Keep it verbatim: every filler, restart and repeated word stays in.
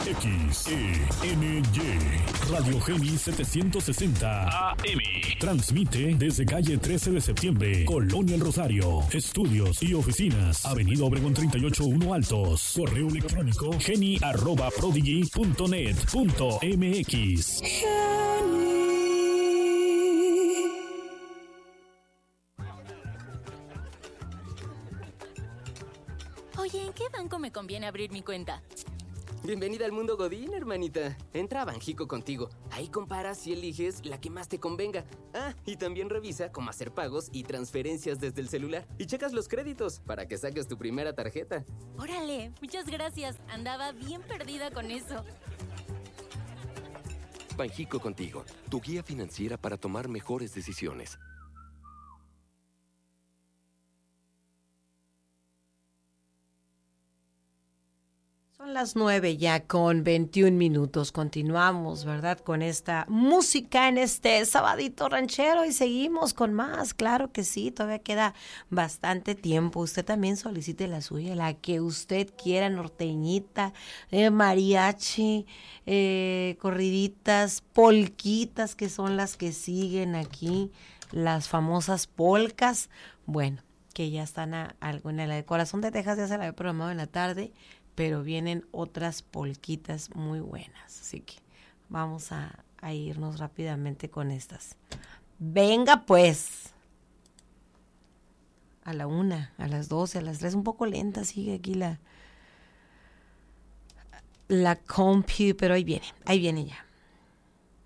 X E N Y Radio Geni setecientos sesenta A M. Transmite desde calle trece de septiembre, Colonia El Rosario. Estudios y oficinas, Avenida Obregón treinta y ocho uno Altos. Correo electrónico geni arroba prodigy punto net punto m x. Oye, ¿en qué banco me conviene abrir mi cuenta? Bienvenida al mundo Godín, hermanita. Entra a Banjico Contigo. Ahí comparas y eliges la que más te convenga. Ah, y también revisa cómo hacer pagos y transferencias desde el celular. Y checas los créditos para que saques tu primera tarjeta. Órale, muchas gracias. Andaba bien perdida con eso. Banjico Contigo, tu guía financiera para tomar mejores decisiones. Son las nueve ya con veintiún minutos. Continuamos, ¿verdad? Con esta música en este sabadito ranchero y seguimos con más. Claro que sí, todavía queda bastante tiempo. Usted también solicite la suya, la que usted quiera, norteñita, eh, mariachi, eh, corriditas, polquitas, que son las que siguen aquí, las famosas polcas. Bueno, que ya están a, algo en el Corazón de Texas, ya se la había programado en la tarde, pero vienen otras polquitas muy buenas, así que vamos a, a irnos rápidamente con estas. Venga pues, a la una, a las doce, a las tres, un poco lenta sigue aquí la, la compu, pero ahí viene, ahí viene ya.